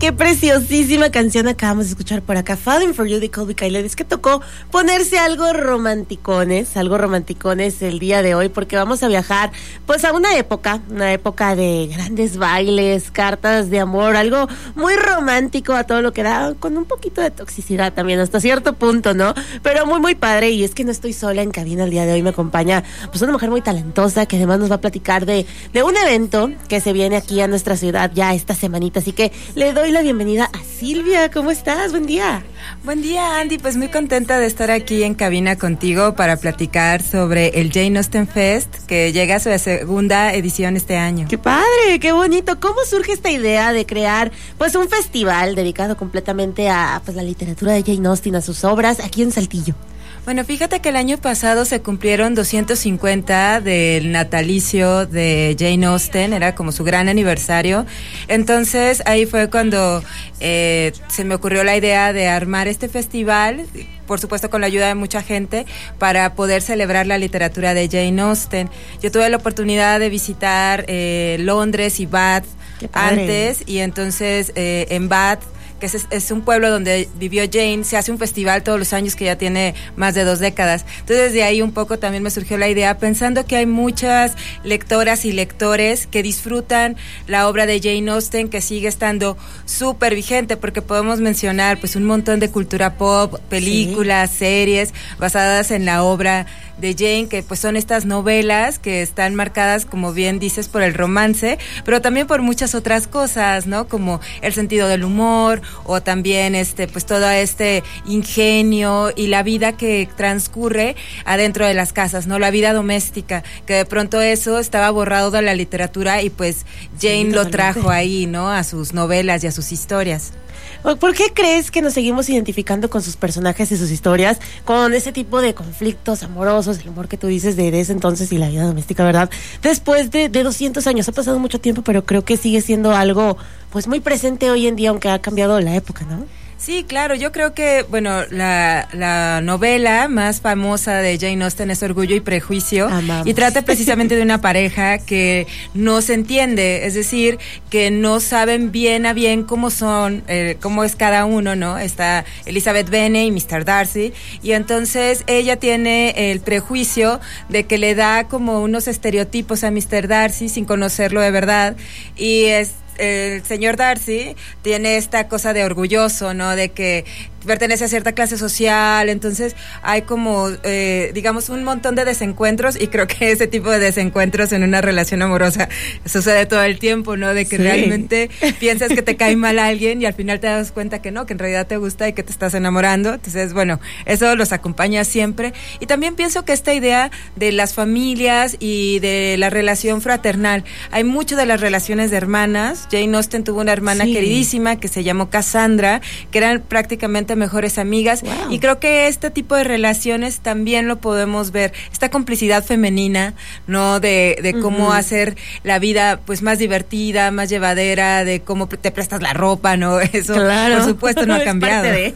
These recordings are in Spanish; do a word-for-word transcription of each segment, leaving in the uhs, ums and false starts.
qué preciosísima canción acabamos de escuchar por acá. Falling for You de Colby Kyler. Es que tocó ponerse algo romanticones, algo romanticones el día de hoy, porque vamos a viajar pues a una época, una época de grandes bailes, cartas de amor, algo muy romántico a todo lo que da, con un poquito de toxicidad también hasta cierto punto, ¿no? Pero muy muy padre. Y es que no estoy sola en cabina el día de hoy, me acompaña pues una mujer muy talentosa que además nos va a platicar de, de un evento que se viene aquí a nuestra ciudad ya esta semanita, así que le doy la bienvenida a Silvia. ¿Cómo estás? Buen día. Buen día, Andy, pues muy contenta de estar aquí en cabina contigo para platicar sobre el Jane Austen Fest, que llega a su segunda edición este año. ¡Qué padre! ¡Qué bonito! ¿Cómo surge esta idea de crear pues un festival dedicado completamente a pues la literatura de Jane Austen, a sus obras, aquí en Saltillo? Bueno, fíjate que el año pasado se cumplieron doscientos cincuenta del natalicio de Jane Austen, era como su gran aniversario. Entonces ahí fue cuando eh, se me ocurrió la idea de armar este festival, por supuesto con la ayuda de mucha gente, para poder celebrar la literatura de Jane Austen. Yo tuve la oportunidad de visitar eh, Londres y Bath antes, y entonces eh, en Bath, que es, es un pueblo donde vivió Jane, se hace un festival todos los años que ya tiene más de dos décadas. Entonces de ahí un poco también me surgió la idea, pensando que hay muchas lectoras y lectores que disfrutan la obra de Jane Austen, que sigue estando súper vigente, porque podemos mencionar pues un montón de cultura pop, películas, sí, series basadas en la obra de Jane, que pues son estas novelas que están marcadas, como bien dices, por el romance, pero también por muchas otras cosas, ¿no? Como el sentido del humor, o también este pues todo este ingenio y la vida que transcurre adentro de las casas, ¿no? La vida doméstica, que de pronto eso estaba borrado de la literatura y pues Jane sí, lo trajo ahí, ¿no? A sus novelas y a sus historias. ¿Por qué crees que nos seguimos identificando con sus personajes y sus historias, con ese tipo de conflictos amorosos, el amor que tú dices de, de ese entonces y la vida doméstica, ¿verdad? Después de, de doscientos años, ha pasado mucho tiempo, pero creo que sigue siendo algo pues muy presente hoy en día, aunque ha cambiado la época, ¿no? Sí, claro, yo creo que, bueno, la, la novela más famosa de Jane Austen es Orgullo y Prejuicio. Amamos. Y trata precisamente de una pareja que no se entiende, es decir, que no saben bien a bien cómo son, eh, cómo es cada uno, ¿no? Está Elizabeth Bennet y mister Darcy, y entonces ella tiene el prejuicio de que le da como unos estereotipos a mister Darcy sin conocerlo de verdad, y es el señor Darcy tiene esta cosa de orgulloso, ¿no? De que pertenece a cierta clase social, entonces hay como, eh, digamos, un montón de desencuentros, y creo que ese tipo de desencuentros en una relación amorosa sucede todo el tiempo, ¿no? De que sí, realmente piensas que te cae mal a alguien y al final te das cuenta que no, que en realidad te gusta y que te estás enamorando. Entonces, bueno, eso los acompaña siempre. Y también pienso que esta idea de las familias y de la relación fraternal, hay mucho de las relaciones de hermanas. Jane Austen tuvo una hermana sí. queridísima que se llamó Cassandra, que eran prácticamente mejores amigas, wow. Y creo que este tipo de relaciones también lo podemos ver, esta complicidad femenina, ¿no? De, de cómo uh-huh. hacer la vida pues más divertida, más llevadera, de cómo te prestas la ropa, ¿no? Eso, claro. Por supuesto, no ha cambiado. De...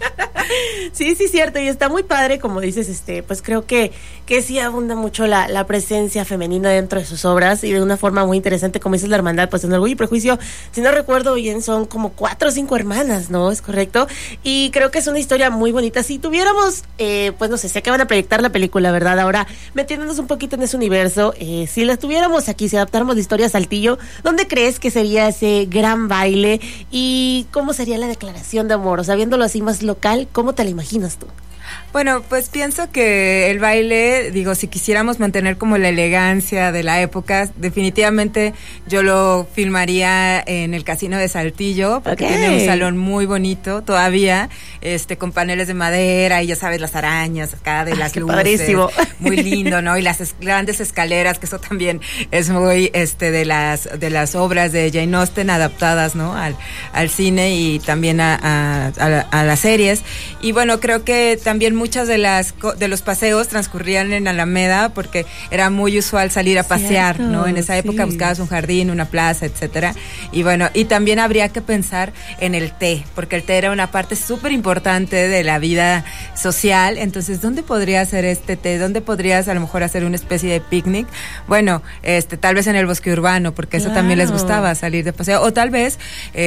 sí, sí, cierto, y está muy padre, como dices, este, pues creo que, que sí abunda mucho la, la presencia femenina dentro de sus obras, y de una forma muy interesante, como dices, la hermandad, pues en Orgullo y Prejuicio, si no recuerdo bien, son como cuatro o cinco hermanas, ¿no? ¿Es correcto? Y creo que es una historia muy bonita. Si tuviéramos, eh, pues no sé, sé que van a proyectar la película, ¿verdad? Ahora, metiéndonos un poquito en ese universo, eh, si la tuviéramos aquí, si adaptáramos la historia a Saltillo, ¿dónde crees que sería ese gran baile? ¿Y cómo sería la declaración de amor? O sea, viéndolo así más local, ¿cómo te la imaginas tú? Bueno, pues pienso que el baile, digo, si quisiéramos mantener como la elegancia de la época, definitivamente yo lo filmaría en el Casino de Saltillo, porque okay. tiene un salón muy bonito todavía, este, con paneles de madera y ya sabes, las arañas acá de ah, las luces. Padrísimo. Muy lindo, ¿no? Y las es- grandes escaleras, que eso también es muy, este, de las, de las obras de Jane Austen adaptadas, ¿no? Al, al cine y también a, a, a, a las series. Y bueno, creo que también muy muchas de las de los paseos transcurrían en Alameda porque era muy usual salir a pasear, Cierto, ¿no? En esa época sí. buscabas un jardín, una plaza, etcétera. Y bueno, y también habría que pensar en el té, porque el té era una parte súper importante de la vida social. Entonces, ¿dónde podría hacer este té? ¿Dónde podrías a lo mejor hacer una especie de picnic? Bueno, este, tal vez en el bosque urbano, porque eso claro. también les gustaba, salir de paseo. O tal vez,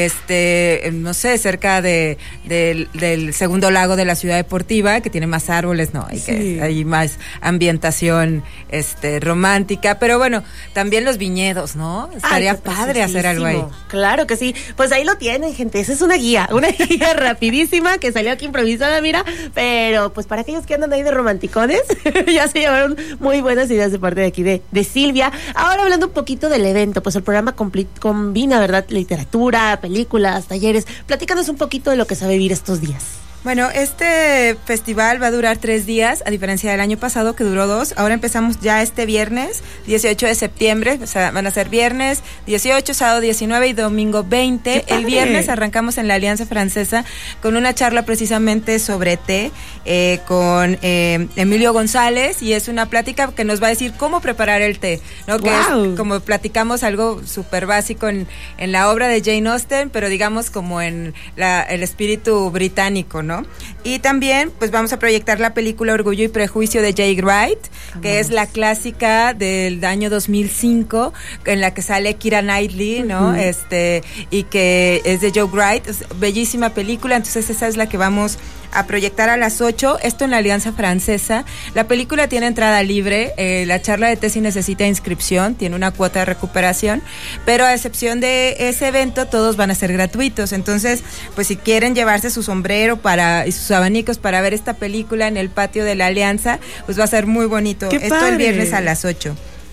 este, no sé, cerca de, de del segundo lago de la ciudad deportiva, que tiene más árboles, no, hay, sí. que, hay más ambientación este, romántica, pero bueno, también los viñedos, ¿no? Estaría Ay, padre hacer algo ahí. Claro que sí, pues ahí lo tienen, gente, esa es una guía, una guía rapidísima que salió aquí improvisada, mira, pero pues para aquellos que andan ahí de romanticones, ya se llevaron muy buenas ideas de parte de aquí de, de Silvia. Ahora hablando un poquito del evento, pues el programa compli- combina, ¿verdad? Literatura, películas, talleres, platícanos un poquito de lo que se va a vivir estos días. Bueno, este festival va a durar tres días, a diferencia del año pasado que duró dos. Ahora empezamos ya este viernes, dieciocho de septiembre, o sea, van a ser viernes dieciocho, sábado diecinueve y domingo veinte. El viernes arrancamos en la Alianza Francesa con una charla precisamente sobre té eh, con eh, Emilio González, y es una plática que nos va a decir cómo preparar el té, ¿no? Que wow. es, como platicamos, algo súper básico en, en la obra de Jane Austen, pero digamos como en la, el espíritu británico, ¿no? Y también pues vamos a proyectar la película Orgullo y Prejuicio de Jay Wright, Vamos. que es la clásica del año dos mil cinco, en la que sale Keira Knightley, ¿no? Uh-huh. Este, y que es de Joe Wright, es bellísima película, entonces esa es la que vamos a proyectar a las ocho, esto en la Alianza Francesa. La película tiene entrada libre, eh, la charla de té sí necesita inscripción, tiene una cuota de recuperación, pero a excepción de ese evento todos van a ser gratuitos. Entonces, pues si quieren llevarse su sombrero para y sus abanicos para ver esta película en el patio de la Alianza, pues va a ser muy bonito. Esto padre. El viernes a las ocho.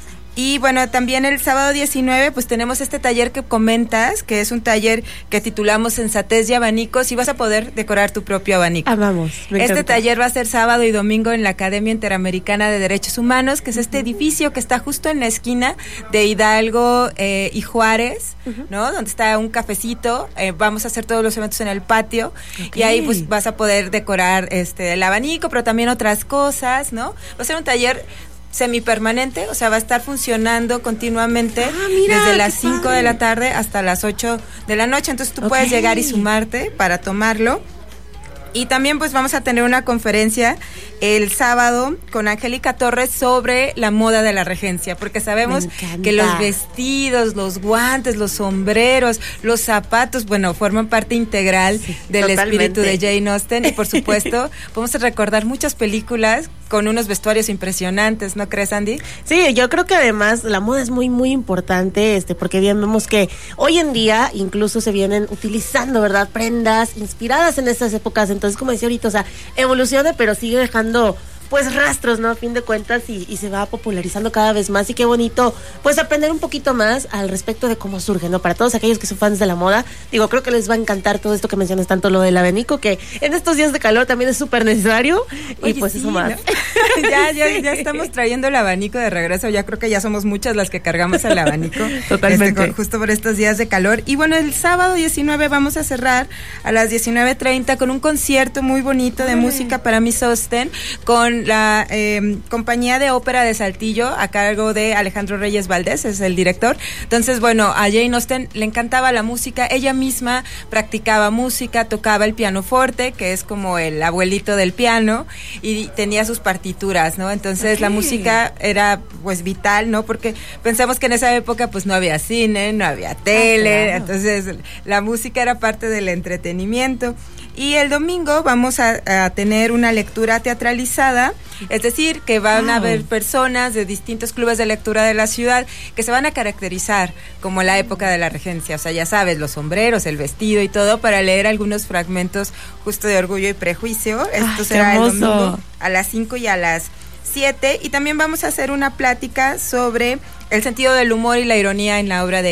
Y bueno, también el sábado diecinueve pues tenemos este taller que comentas, que es un taller que titulamos Sensatez y Abanicos, y vas a poder decorar tu propio abanico. Ah, vamos, me Este encanta. taller va a ser sábado y domingo en la Academia Interamericana de Derechos Humanos, que es este edificio que está justo en la esquina de Hidalgo eh, y Juárez, uh-huh. ¿no? Donde está un cafecito, eh, vamos a hacer todos los eventos en el patio, okay. y ahí pues vas a poder decorar este el abanico, pero también otras cosas, ¿no? Va a ser un taller semipermanente, o sea, va a estar funcionando continuamente ah, mira, desde las cinco de la tarde hasta las ocho de la noche, entonces tú okay. puedes llegar y sumarte para tomarlo. Y también pues vamos a tener una conferencia el sábado con Angélica Torres sobre la moda de la regencia, porque sabemos que los vestidos, los guantes, los sombreros, los zapatos, bueno, forman parte integral sí, del totalmente. Espíritu de Jane Austen, y por supuesto vamos a recordar muchas películas con unos vestuarios impresionantes, ¿no crees, Andy? Sí, yo creo que además la moda es muy, muy importante, este, porque bien vemos que hoy en día incluso se vienen utilizando, ¿verdad?, prendas inspiradas en estas épocas. Entonces, como decía ahorita, o sea, evoluciona, pero sigue dejando pues rastros, ¿no? A fin de cuentas, y, y se va popularizando cada vez más, y qué bonito, pues aprender un poquito más al respecto de cómo surge, ¿no? Para todos aquellos que son fans de la moda, digo, creo que les va a encantar todo esto que mencionas, tanto lo del abanico, que en estos días de calor también es súper necesario. Oye, y pues sí, eso más. ¿No? ya, ya, ya estamos trayendo el abanico de regreso, ya creo que ya somos muchas las que cargamos el abanico. Totalmente. Este, justo por estos días de calor. Y bueno, el sábado diecinueve vamos a cerrar a las diecinueve treinta con un concierto muy bonito de Ay. música para Miss Austen, con la eh, compañía de ópera de Saltillo, a cargo de Alejandro Reyes Valdés, es el director. Entonces, bueno, a Jane Austen le encantaba la música, ella misma practicaba música, tocaba el pianoforte, que es como el abuelito del piano, y tenía sus partituras, ¿no? Entonces, okay. la música era pues vital, ¿no? Porque pensamos que en esa época pues no había cine, no había tele, ah, claro. entonces la música era parte del entretenimiento. Y el domingo vamos a, a tener una lectura teatralizada, es decir, que van wow. a haber personas de distintos clubes de lectura de la ciudad que se van a caracterizar como la época de la regencia, o sea, ya sabes, los sombreros, el vestido y todo, para leer algunos fragmentos justo de Orgullo y Prejuicio. Esto Ay, será el domingo a las cinco y a las siete, y también vamos a hacer una plática sobre el sentido del humor y la ironía en la obra de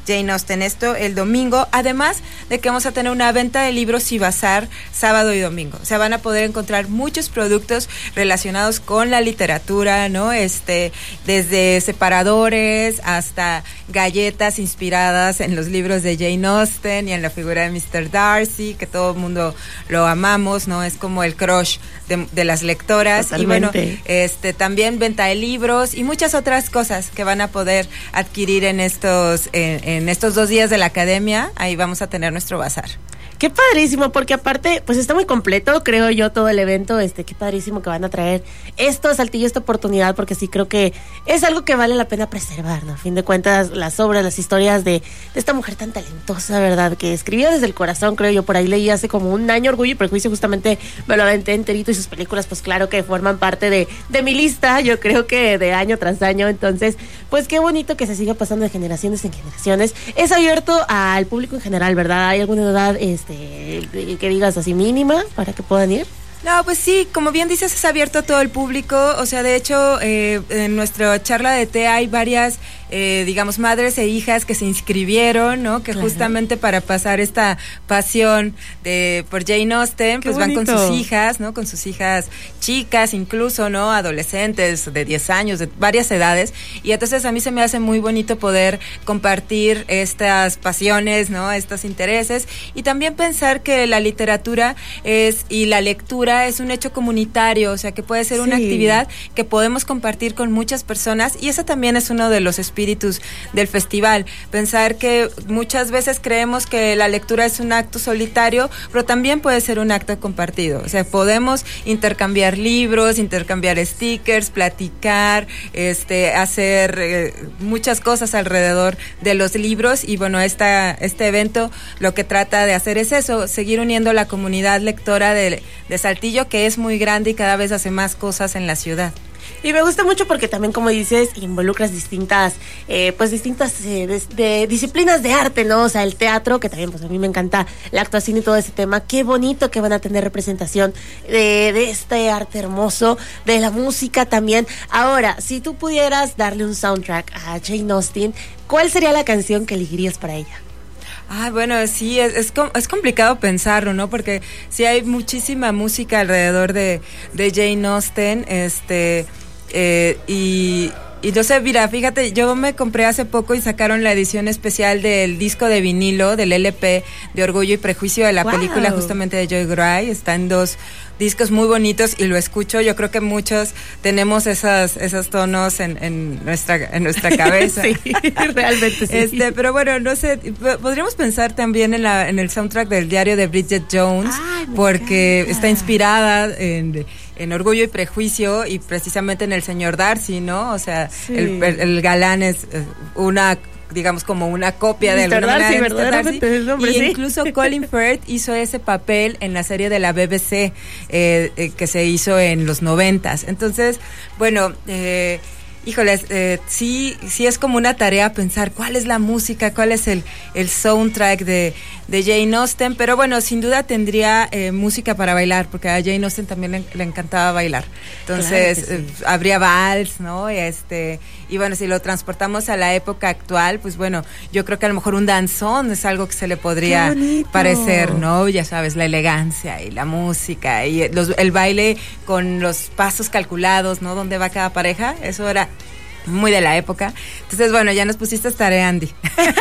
Jane Austen. Esto el domingo, además de que vamos a tener una venta de libros y bazar sábado y domingo. O sea, van a poder encontrar muchos productos relacionados con la literatura, ¿no? Este, desde separadores hasta galletas inspiradas en los libros de Jane Austen y en la figura de mister Darcy, que todo el mundo lo amamos, ¿no? Es como el crush de, de las lectoras. Totalmente. Y bueno, este, también venta de libros y muchas otras cosas que van a poder adquirir en estos, en, en estos dos días de la academia. Ahí vamos a tener nuestro bazar. Qué padrísimo, porque aparte, pues está muy completo, creo yo, todo el evento. Este, qué padrísimo que van a traer esto a Saltillo, esta oportunidad, porque sí creo que es algo que vale la pena preservar, ¿no? A fin de cuentas, las obras, las historias de, de esta mujer tan talentosa, ¿verdad? Que escribía desde el corazón, creo yo. Por ahí leí hace como un año Orgullo y Prejuicio, justamente me lo aventé enterito, y sus películas, pues claro que forman parte de, de mi lista, yo creo que de año tras año. Entonces, pues qué bonito que se siga pasando de generaciones en generaciones. Es abierto al público en general, ¿verdad? ¿Hay alguna edad, este, que digas así mínima para que puedan ir? No, pues sí, como bien dices, es abierto a todo el público. O sea, de hecho, eh, en nuestra charla de té hay varias, eh, digamos, madres e hijas que se inscribieron, ¿no? Que claro, justamente para pasar esta pasión de por Jane Austen, Qué pues bonito. van con sus hijas, ¿no? Con sus hijas chicas, incluso, ¿no? Adolescentes de diez años, de varias edades. Y entonces a mí se me hace muy bonito poder compartir estas pasiones, ¿no? Estos intereses. Y también pensar que la literatura es, y la lectura es un hecho comunitario, o sea, que puede ser sí. una actividad que podemos compartir con muchas personas, y ese también es uno de los espíritus del festival. Pensar que muchas veces creemos que la lectura es un acto solitario, pero también puede ser un acto compartido. O sea, podemos intercambiar libros, intercambiar stickers, platicar, este, hacer eh, muchas cosas alrededor de los libros. Y bueno, esta, este evento lo que trata de hacer es eso, seguir uniendo la comunidad lectora de, de Saltillo, que es muy grande y cada vez hace más cosas en la ciudad. Y me gusta mucho porque también, como dices, involucras distintas, eh, pues distintas eh, de, de disciplinas de arte, ¿no? O sea, el teatro, que también, pues a mí me encanta la actuación y todo ese tema. Qué bonito que van a tener representación de, de este arte hermoso, de la música también. Ahora, si tú pudieras darle un soundtrack a Jane Austen, ¿cuál sería la canción que elegirías para ella? Ah, bueno, sí, es, es, es complicado pensarlo, ¿no? Porque sí hay muchísima música alrededor de, de Jane Austen, este, eh, y, y no sé, mira, fíjate, yo me compré hace poco y sacaron la edición especial del disco de vinilo, del L P de Orgullo y Prejuicio, de la wow. película justamente de Joy Gray. Está en dos discos muy bonitos y lo escucho. Yo creo que muchos tenemos esas, esos tonos en, en nuestra, en nuestra cabeza. Sí, realmente sí. Este, pero bueno, no sé, podríamos pensar también en la, en el soundtrack del diario de Bridget Jones, Ay, porque encanta. Está inspirada en, en Orgullo y Prejuicio y precisamente en el señor Darcy, ¿no? O sea, sí. el, el, el galán es una, digamos, como una copia de mister Darcy, mister verdaderamente Darcy. el nombre, y sí. incluso Colin Firth hizo ese papel en la serie de la B B C eh, eh, que se hizo en los noventas. Entonces, bueno, eh, híjoles, eh, sí, sí es como una tarea pensar cuál es la música, cuál es el, el soundtrack de, de Jane Austen, pero bueno, sin duda tendría eh, música para bailar, porque a Jane Austen también le, le encantaba bailar. Entonces, claro sí. eh, habría vals, ¿no? Y este, y bueno, si lo transportamos a la época actual, pues bueno, yo creo que a lo mejor un danzón es algo que se le podría parecer, ¿no? Ya sabes, la elegancia y la música y los, el baile con los pasos calculados, ¿no? Dónde va cada pareja, eso era muy de la época. Entonces, bueno, ya nos pusiste a tarea, Andy.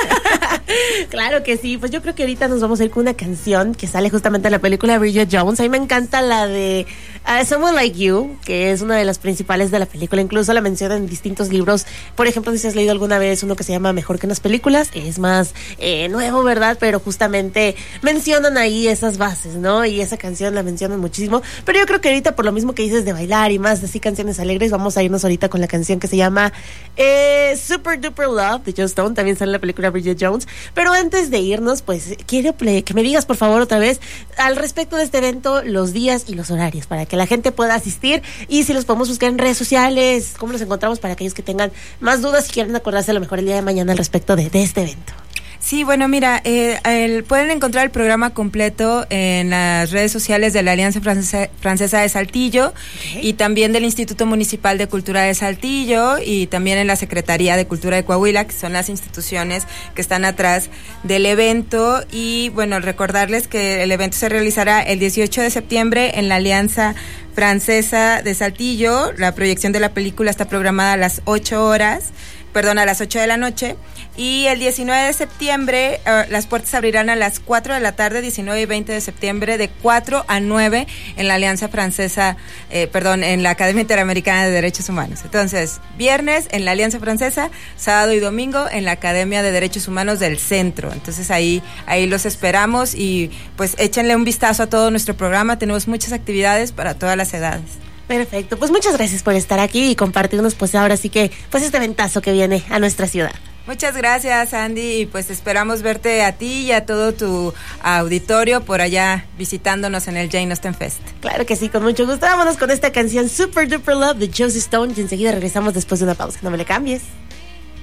Claro que sí, pues yo creo que ahorita nos vamos a ir con una canción que sale justamente en la película de Bridget Jones. A mí me encanta la de uh, Someone Like You, que es una de las principales de la película, incluso la mencionan en distintos libros. Por ejemplo, si has leído alguna vez uno que se llama Mejor que en las películas, es más eh, nuevo, ¿verdad? Pero justamente mencionan ahí esas bases, ¿no? Y esa canción la mencionan muchísimo, pero yo creo que ahorita, por lo mismo que dices de bailar y más así canciones alegres, vamos a irnos ahorita con la canción que se llama eh, Super Duper Love de Joe Stone. También sale en la película Bridget Jones. Pero antes de irnos, pues quiero play, que me digas por favor otra vez al respecto de este evento, los días y los horarios, para que la gente pueda asistir, y si los podemos buscar en redes sociales, cómo los encontramos para aquellos que tengan más dudas y quieren acordarse a lo mejor el día de mañana al respecto de, de este evento. Sí, bueno, mira, eh, el, pueden encontrar el programa completo en las redes sociales de la Alianza Francesa, Francesa de Saltillo, okay, y también del Instituto Municipal de Cultura de Saltillo y también en la Secretaría de Cultura de Coahuila, que son las instituciones que están atrás del evento. Y bueno, recordarles que el evento se realizará el dieciocho de septiembre en la Alianza Francesa de Saltillo. La proyección de la película está programada a las ocho horas, perdón, a las ocho de la noche. Y el diecinueve de septiembre uh, las puertas abrirán a las cuatro de la tarde, diecinueve y veinte de septiembre, de cuatro a nueve en la Alianza Francesa, eh, perdón, en la Academia Interamericana de Derechos Humanos. Entonces, viernes en la Alianza Francesa, sábado y domingo en la Academia de Derechos Humanos del Centro. Entonces ahí, ahí los esperamos y pues échenle un vistazo a todo nuestro programa. Tenemos muchas actividades para todas las edades. Perfecto, pues muchas gracias por estar aquí y compartirnos pues ahora sí que pues este ventazo que viene a nuestra ciudad. Muchas gracias, Andy, y pues esperamos verte a ti y a todo tu auditorio por allá visitándonos en el Jane Austen Fest. Claro que sí, con mucho gusto. Vámonos con esta canción Super Duper Love de Josie Stone y enseguida regresamos después de una pausa. No me le cambies.